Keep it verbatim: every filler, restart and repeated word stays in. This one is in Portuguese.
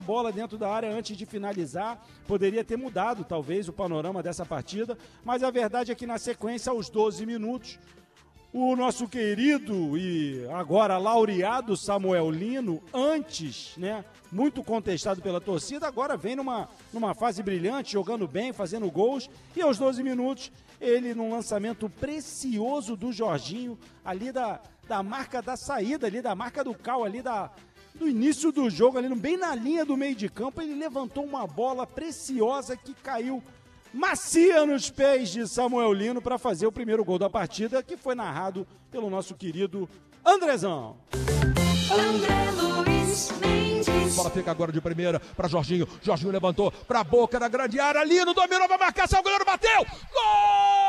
bola dentro da área antes de finalizar, poderia ter mudado talvez o panorama dessa partida, mas a verdade é que na sequência, aos doze minutos, o nosso querido e agora laureado Samuel Lino, antes, né, muito contestado pela torcida, agora vem numa, numa fase brilhante, jogando bem, fazendo gols, e aos doze minutos, ele num lançamento precioso do Jorginho, ali da, da marca da saída, ali da marca do cal, ali da... no início do jogo, ali bem na linha do meio de campo, ele levantou uma bola preciosa que caiu macia nos pés de Samuel Lino para fazer o primeiro gol da partida, que foi narrado pelo nosso querido Andrezão. André Luiz Mendes. Bola fica agora de primeira para Jorginho. Jorginho levantou para a boca da grande área. Lino dominou, vai marcar, o goleiro bateu. Gol!